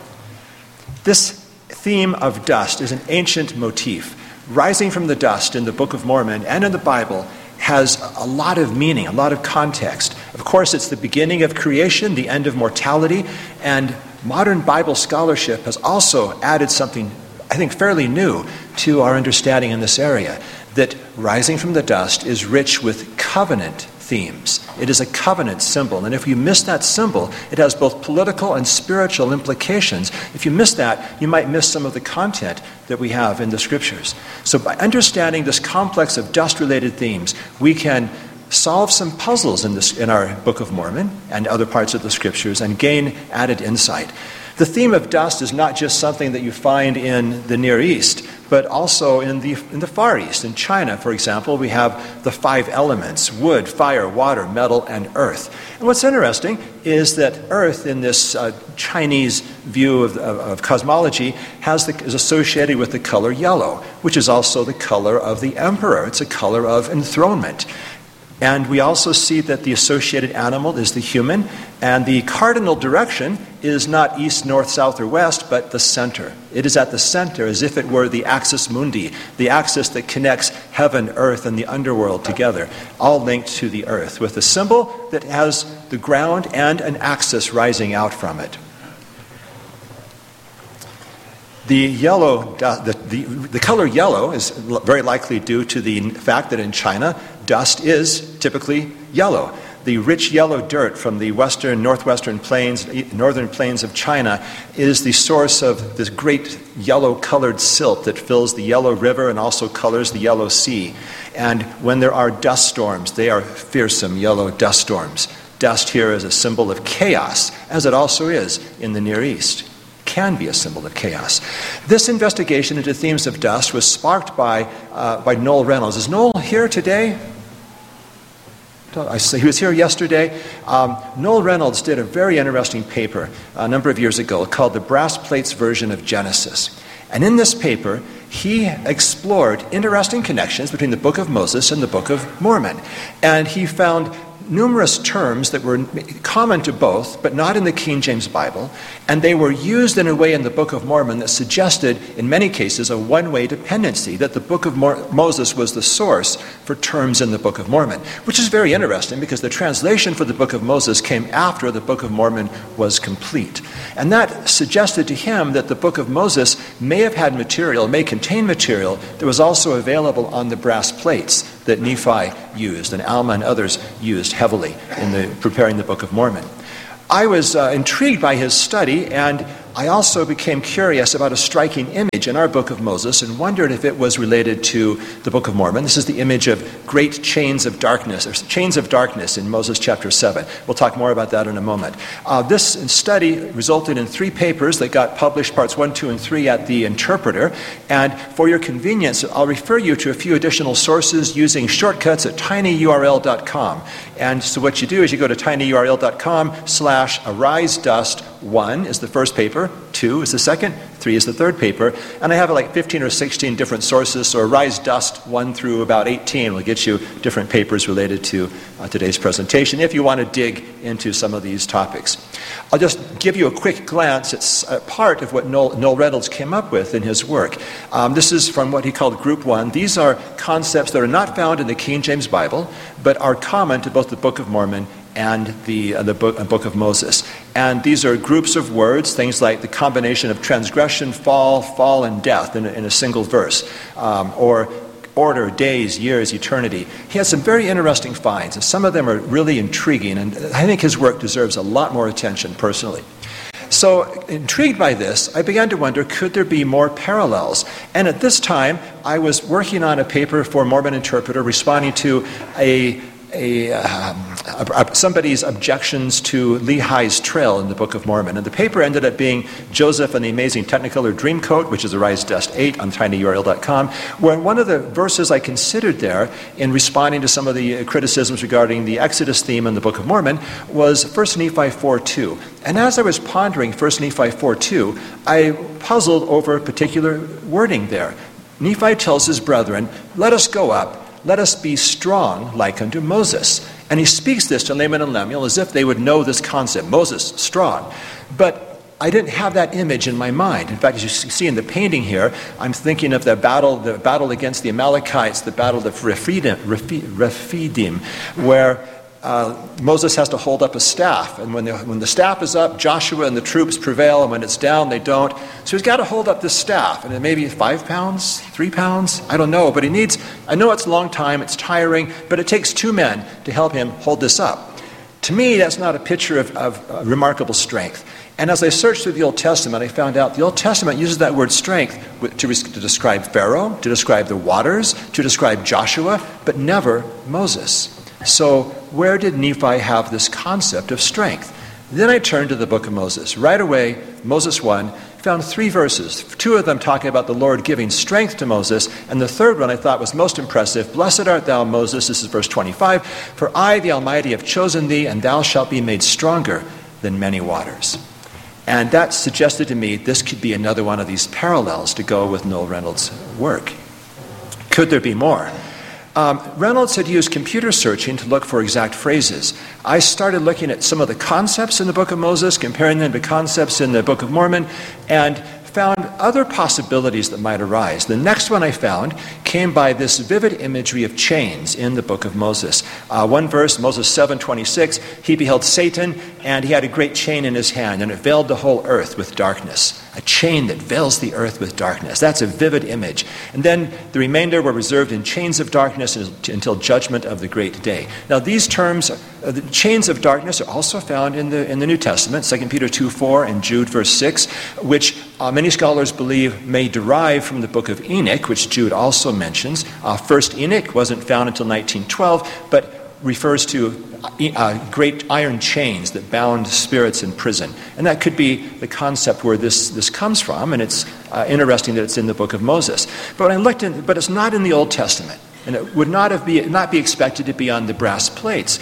This theme of dust is an ancient motif. Rising from the dust in the Book of Mormon and in the Bible has a lot of meaning, a lot of context. Of course, it's the beginning of creation, the end of mortality, and modern Bible scholarship has also added something, I think, fairly new to our understanding in this area, that rising from the dust is rich with covenant themes. It is a covenant symbol, and if you miss that symbol, it has both political and spiritual implications. If you miss that, you might miss some of the content that we have in the Scriptures. So by understanding this complex of dust-related themes, we can solve some puzzles in our Book of Mormon and other parts of the Scriptures and gain added insight. The theme of dust is not just something that you find in the Near East, but also in the Far East. In China, for example, we have the 5 elements: wood, fire, water, metal, and earth. And what's interesting is that earth, in this Chinese view of cosmology, is associated with the color yellow, which is also the color of the emperor. It's a color of enthronement. And we also see that the associated animal is the human, and the cardinal direction is not east, north, south, or west, but the center. It is at the center, as if it were the axis mundi, the axis that connects heaven, earth, and the underworld together, all linked to the earth, with a symbol that has the ground and an axis rising out from it. The color yellow is very likely due to the fact that in China, dust is typically yellow. The rich yellow dirt from the northwestern plains, northern plains of China is the source of this great yellow-colored silt that fills the Yellow River and also colors the Yellow Sea. And when there are dust storms, they are fearsome yellow dust storms. Dust here is a symbol of chaos, as it also is in the Near East. Can be a symbol of chaos. This investigation into themes of dust was sparked by Noel Reynolds. Is Noel here today? He was here yesterday. Noel Reynolds did a very interesting paper a number of years ago called The Brass Plates Version of Genesis. And in this paper, he explored interesting connections between the Book of Moses and the Book of Mormon. And he found numerous terms that were common to both, but not in the King James Bible, and they were used in a way in the Book of Mormon that suggested, in many cases, a one-way dependency, that the Book of Moses was the source for terms in the Book of Mormon, which is very interesting because the translation for the Book of Moses came after the Book of Mormon was complete. And that suggested to him that the Book of Moses may have had material, may contain material that was also available on the brass plates that Nephi used and Alma and others used heavily in preparing the Book of Mormon. I was intrigued by his study, and I also became curious about a striking image in our Book of Moses and wondered if it was related to the Book of Mormon. This is the image of great chains of darkness, or chains of darkness in Moses chapter 7. We'll talk more about that in a moment. This study resulted in 3 papers that got published, parts 1, 2, and 3 at the Interpreter. And for your convenience, I'll refer you to a few additional sources using shortcuts at tinyurl.com. And so what you do is you go to tinyurl.com/arisedust1 is the first paper, 2 is the second, 3 is the third paper, and I have like 15 or 16 different sources, so Arise Dust 1 through about 18 will get you different papers related to today's presentation if you want to dig into some of these topics. I'll just give you a quick glance at part of what Noel Reynolds came up with in his work. This is from what he called Group 1. These are concepts that are not found in the King James Bible, but are common to both the Book of Mormon and the Book of Moses. And these are groups of words, things like the combination of transgression, fall, and death in a single verse, or order, days, years, eternity. He has some very interesting finds, and some of them are really intriguing, and I think his work deserves a lot more attention personally. So, intrigued by this, I began to wonder, could there be more parallels? And at this time, I was working on a paper for Mormon Interpreter responding to somebody's objections to Lehi's Trail in the Book of Mormon. And the paper ended up being Joseph and the Amazing Technicolor Dreamcoat, which is Arise Dust 8 on tinyurl.com, where one of the verses I considered there in responding to some of the criticisms regarding the Exodus theme in the Book of Mormon was 1 Nephi 4:2. And as I was pondering 1 Nephi 4:2, I puzzled over a particular wording there. Nephi tells his brethren, "Let us go up, let us be strong like unto Moses." And he speaks this to Laman and Lemuel as if they would know this concept, Moses, strong. But I didn't have that image in my mind. In fact, as you see in the painting here, I'm thinking of the battle against the Amalekites, the battle of Rephidim, where Moses has to hold up a staff. And when the staff is up, Joshua and the troops prevail, and when it's down, they don't. So he's got to hold up this staff. And it may be 5 pounds, 3 pounds, I don't know. But I know it's a long time, it's tiring, but it takes 2 men to help him hold this up. To me, that's not a picture of remarkable strength. And as I searched through the Old Testament, I found out the Old Testament uses that word strength to describe Pharaoh, to describe the waters, to describe Joshua, but never Moses. So where did Nephi have this concept of strength? Then I turned to the Book of Moses. Right away, Moses 1, found 3 verses, 2 of them talking about the Lord giving strength to Moses, and the third one I thought was most impressive. "Blessed art thou, Moses," this is verse 25, "for I, the Almighty, have chosen thee, and thou shalt be made stronger than many waters." And that suggested to me this could be another one of these parallels to go with Noel Reynolds' work. Could there be more? Reynolds had used computer searching to look for exact phrases. I started looking at some of the concepts in the Book of Moses, comparing them to concepts in the Book of Mormon, and found other possibilities that might arise. The next one I found came by this vivid imagery of chains in the Book of Moses. One verse, Moses 7:26, he beheld Satan, and he had a great chain in his hand, and it veiled the whole earth with darkness. A chain that veils the earth with darkness. That's a vivid image. And then the remainder were reserved in chains of darkness until judgment of the great day. Now these terms, the chains of darkness, are also found in the New Testament, 2 Peter 2:4 and Jude verse 6, which many scholars believe may derive from the book of Enoch, which Jude also mentions. First Enoch wasn't found until 1912, but refers to great iron chains that bound spirits in prison. And that could be the concept where this comes from, and it's interesting that it's in the Book of Moses. But when I looked but it's not in the Old Testament, and it would not be expected to be on the brass plates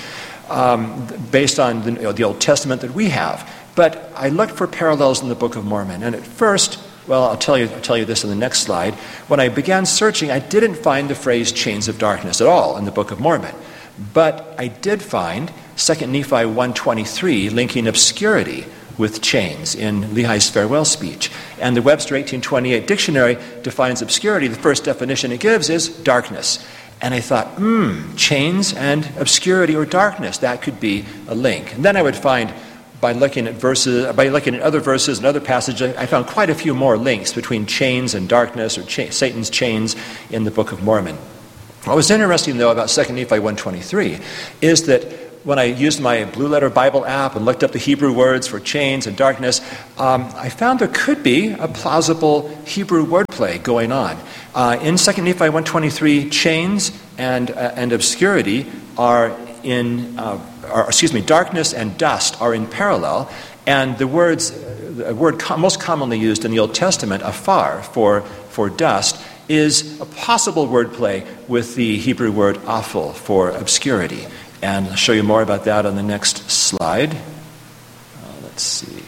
based on the Old Testament that we have. But I looked for parallels in the Book of Mormon, and at first, well, I'll tell you this in the next slide. When I began searching, I didn't find the phrase chains of darkness at all in the Book of Mormon. But I did find 2 Nephi 1:23 linking obscurity with chains in Lehi's farewell speech. And the Webster 1828 dictionary defines obscurity. The first definition it gives is darkness. And I thought, chains and obscurity or darkness, that could be a link. And then I would find, by looking at other verses and other passages, I found quite a few more links between chains and darkness, or Satan's chains, in the Book of Mormon. What was interesting, though, about 2 Nephi 1:23 is that when I used my Blue Letter Bible app and looked up the Hebrew words for chains and darkness, I found there could be a plausible Hebrew wordplay going on. In 2 Nephi 1:23, chains and obscurity are darkness and dust are in parallel, and the word most commonly used in the Old Testament, afar, for dust, is a possible wordplay with the Hebrew word aful for obscurity. And I'll show you more about that on the next slide. Let's see.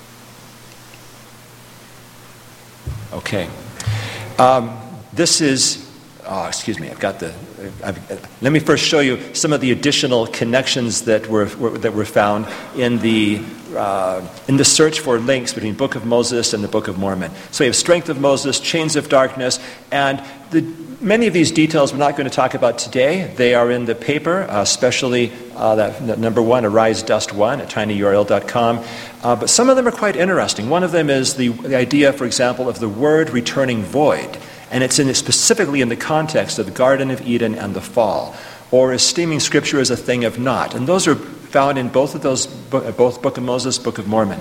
Okay. This is, let me first show you some of the additional connections that were found in the search for links between Book of Moses and the Book of Mormon. So we have strength of Moses, chains of darkness, and many of these details we're not going to talk about today. They are in the paper, especially that number 1, Arise Dust 1 at tinyurl.com. But some of them are quite interesting. One of them is the idea, for example, of the word returning void. And it's specifically in the context of the Garden of Eden and the fall, or esteeming Scripture as a thing of naught. And those are found in both of those, both Book of Moses, Book of Mormon.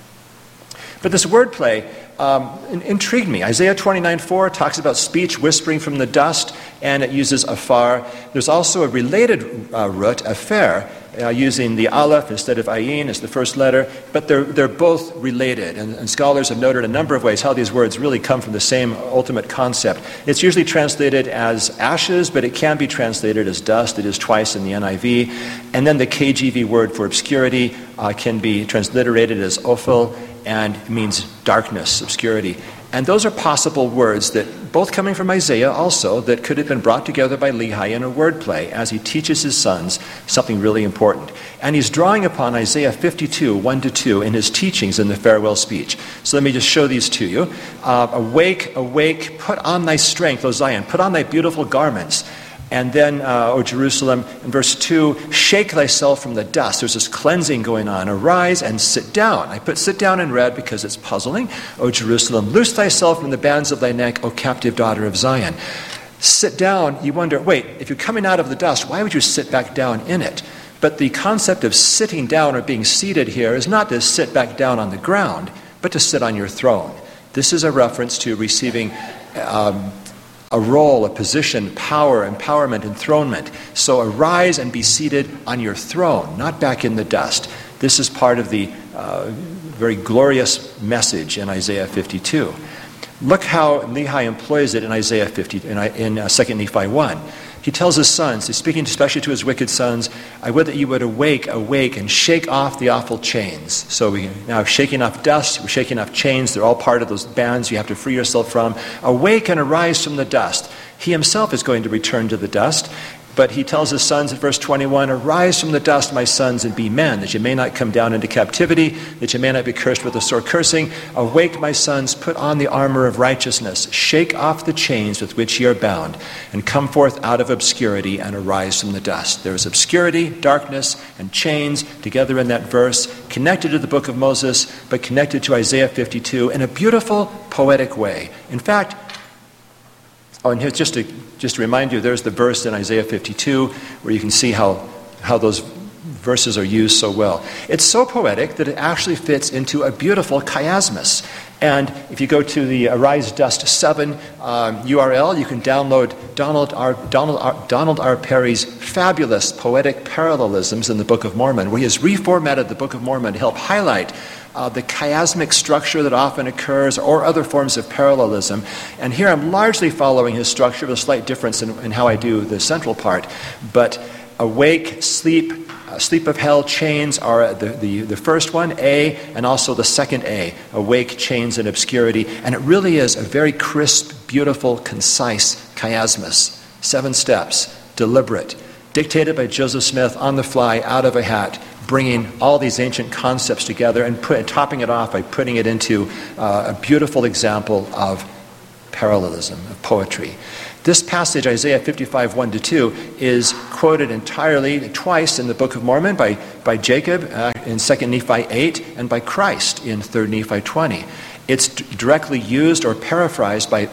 But this wordplay intrigued me. Isaiah 29:4 talks about speech whispering from the dust, and it uses afar. There's also a related root, afer, using the aleph instead of ayin as the first letter, but they're both related, and scholars have noted a number of ways how these words really come from the same ultimate concept. It's usually translated as ashes, but it can be translated as dust. It is twice in the NIV. And then the KJV word for obscurity can be transliterated as ophel, and it means darkness, obscurity. And those are possible words that, both coming from Isaiah also, that could have been brought together by Lehi in a wordplay as he teaches his sons something really important. And he's drawing upon Isaiah 52, 1-2 in his teachings in the farewell speech. So let me just show these to you. Awake, awake, put on thy strength, O Zion, put on thy beautiful garments. And then, O Jerusalem, in verse 2, shake thyself from the dust. There's this cleansing going on. Arise and sit down. I put sit down in red because it's puzzling. O Jerusalem, loose thyself from the bands of thy neck, O captive daughter of Zion. Sit down, you wonder, wait, if you're coming out of the dust, why would you sit back down in it? But the concept of sitting down or being seated here is not to sit back down on the ground, but to sit on your throne. This is a reference to receiving a role, a position, power, empowerment, enthronement. So arise and be seated on your throne, not back in the dust. This is part of the very glorious message in Isaiah 52. Look how Lehi employs it in Isaiah 50, in 2 Nephi 1. He tells his sons, he's speaking especially to his wicked sons, I would that you would awake, and shake off the awful chains. So we now shaking off dust, we're shaking off chains. They're all part of those bands you have to free yourself from. Awake and arise from the dust. He himself is going to return to the dust. But he tells his sons in verse 21, arise from the dust, my sons, and be men, that you may not come down into captivity, that you may not be cursed with a sore cursing. Awake, my sons, put on the armor of righteousness. Shake off the chains with which ye are bound, and come forth out of obscurity and arise from the dust. There is obscurity, darkness, and chains together in that verse, connected to the book of Moses, but connected to Isaiah 52 in a beautiful, poetic way. In fact, and here's just to remind you, there's the verse in Isaiah 52 where you can see how those verses are used so well. It's so poetic that it actually fits into a beautiful chiasmus. And if you go to the Arise Dust 7 URL, you can download Donald R. Perry's fabulous poetic parallelisms in the Book of Mormon, where he has reformatted the Book of Mormon to help highlight the chiasmic structure that often occurs, or other forms of parallelism. And here I'm largely following his structure with a slight difference in how I do the central part. But awake, sleep, sleep of hell, chains are the first one, A, and also the second A, awake, chains, and obscurity. And it really is a very crisp, beautiful, concise chiasmus. 7 steps, deliberate, dictated by Joseph Smith on the fly, out of a hat, bringing all these ancient concepts together and topping it off by putting it into a beautiful example of parallelism, of poetry. This passage, Isaiah 55, 1-2, is quoted entirely twice in the Book of Mormon by Jacob in 2 Nephi 8 and by Christ in 3 Nephi 20. It's directly used or paraphrased by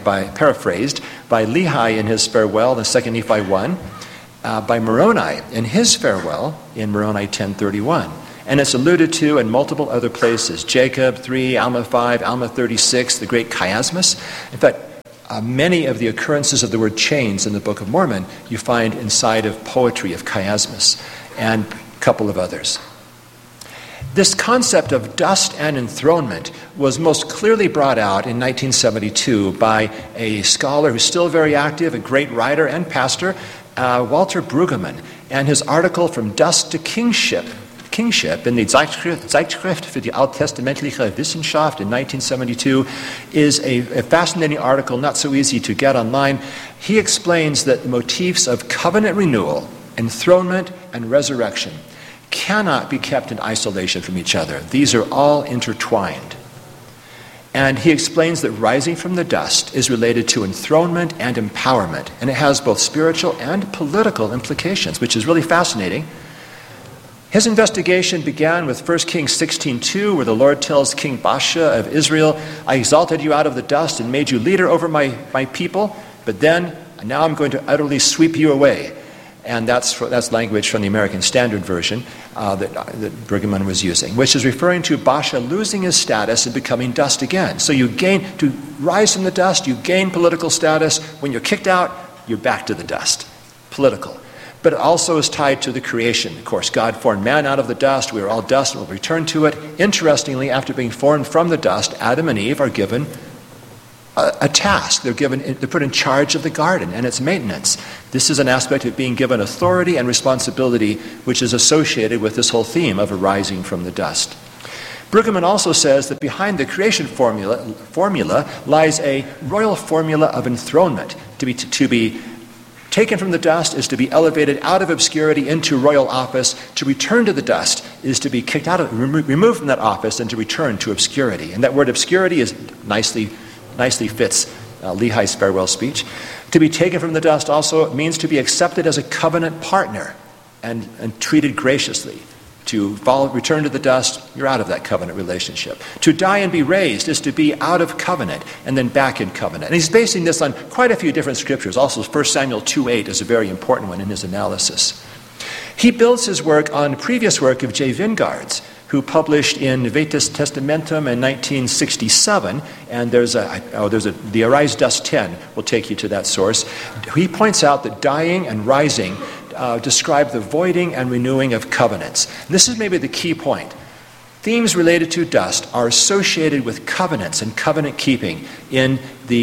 Lehi in his farewell in 2 Nephi 1, by Moroni in his farewell in Moroni 10:31. And it's alluded to in multiple other places. Jacob 3, Alma 5, Alma 36, the great chiasmus. In fact, many of the occurrences of the word chains in the Book of Mormon you find inside of poetry of chiasmus and a couple of others. This concept of dust and enthronement was most clearly brought out in 1972 by a scholar who's still very active, a great writer and pastor, Walter Brueggemann, and his article From Dust to Kingship in the Zeitschrift für die Alttestamentliche Wissenschaft in 1972 is a fascinating article, not so easy to get online. He explains that the motifs of covenant renewal, enthronement, and resurrection cannot be kept in isolation from each other. These are all intertwined. And he explains that rising from the dust is related to enthronement and empowerment, and it has both spiritual and political implications, which is really fascinating. His investigation began with 1 Kings 16:2, where the Lord tells King Baasha of Israel, I exalted you out of the dust and made you leader over my people, but now I'm going to utterly sweep you away. And that's language from the American Standard Version that Brueggemann was using, which is referring to Baasha losing his status and becoming dust again. So to rise from the dust, you gain political status. When you're kicked out, you're back to the dust. Political. But it also is tied to the creation. Of course, God formed man out of the dust. We are all dust and will return to it. Interestingly, after being formed from the dust, Adam and Eve are given a task. They're put in charge of the garden and its maintenance. This is an aspect of being given authority and responsibility, which is associated with this whole theme of arising from the dust. Brueggemann also says that behind the creation formula lies a royal formula of enthronement. To be taken from the dust is to be elevated out of obscurity into royal office. To return to the dust is to be kicked out of, removed from that office, and to return to obscurity. And that word obscurity is nicely fits Lehi's farewell speech. To be taken from the dust also means to be accepted as a covenant partner and treated graciously. To return to the dust, you're out of that covenant relationship. To die and be raised is to be out of covenant and then back in covenant. And he's basing this on quite a few different scriptures. Also, 1 Samuel 2:8 is a very important one in his analysis. He builds his work on previous work of J. Vingard's, who published in Vetus Testamentum in 1967, and the Arise Dust 10 will take you to that source. He points out that dying and rising describe the voiding and renewing of covenants. This is maybe the key point. Themes related to dust are associated with covenants and covenant keeping in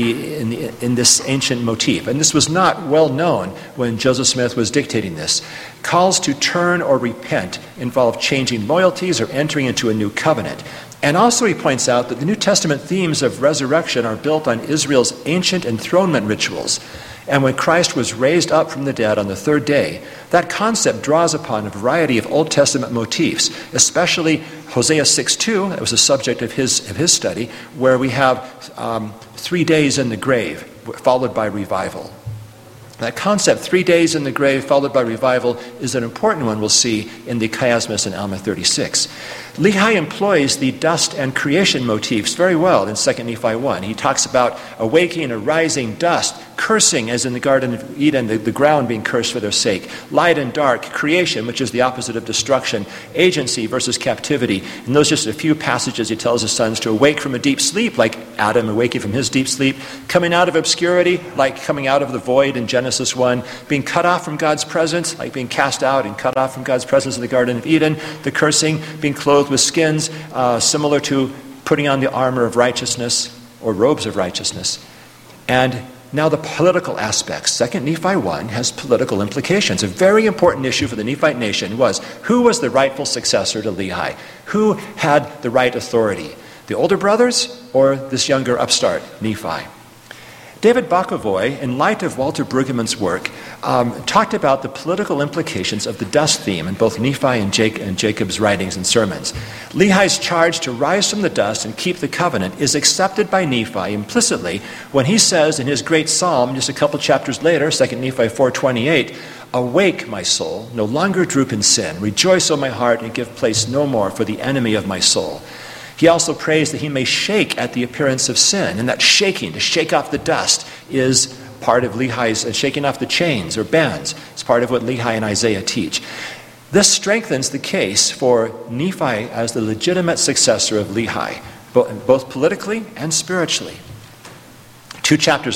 this ancient motif. And this was not well known when Joseph Smith was dictating this. Calls to turn or repent involve changing loyalties or entering into a new covenant. And also he points out that the New Testament themes of resurrection are built on Israel's ancient enthronement rituals. And when Christ was raised up from the dead on the third day, that concept draws upon a variety of Old Testament motifs, especially Hosea 6:2, that was the subject of his study, where we have 3 days in the grave, followed by revival. That concept, 3 days in the grave followed by revival, is an important one we'll see in the chiasmus in Alma 36. Lehi employs the dust and creation motifs very well in 2 Nephi 1. He talks about awaking, arising, dust, cursing, as in the Garden of Eden, the ground being cursed for their sake, light and dark, creation, which is the opposite of destruction, agency versus captivity. In those just a few passages, he tells his sons to awake from a deep sleep, like Adam awaking from his deep sleep, coming out of obscurity, like coming out of the void in Genesis 1, being cut off from God's presence, like being cast out and cut off from God's presence in the Garden of Eden, the cursing, being clothed with skins, similar to putting on the armor of righteousness or robes of righteousness. And now the political aspects. 2 Nephi 1 has political implications. A very important issue for the Nephite nation was who was the rightful successor to Lehi? Who had the right authority? The older brothers or this younger upstart, Nephi? David Bokovoy, in light of Walter Brueggemann's work, talked about the political implications of the dust theme in both Nephi and Jacob's writings and sermons. Lehi's charge to rise from the dust and keep the covenant is accepted by Nephi implicitly when he says in his great psalm, just a couple chapters later, 2 Nephi 4:28, "Awake, my soul, no longer droop in sin. Rejoice, O my heart, and give place no more for the enemy of my soul." He also prays that he may shake at the appearance of sin, and that shaking, to shake off the dust, is part of Lehi's, shaking off the chains or bands. It's part of what Lehi and Isaiah teach. This strengthens the case for Nephi as the legitimate successor of Lehi, both politically and spiritually. 2 chapters